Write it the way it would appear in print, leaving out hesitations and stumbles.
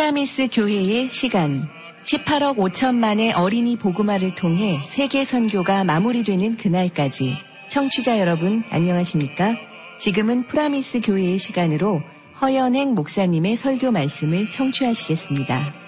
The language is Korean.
프라미스 교회의 시간 18억 5천만의 어린이 복음화를 통해 세계 선교가 마무리되는 그날까지 청취자 여러분 안녕하십니까? 지금은 프라미스 교회의 시간으로 허연행 목사님의 설교 말씀을 청취하시겠습니다.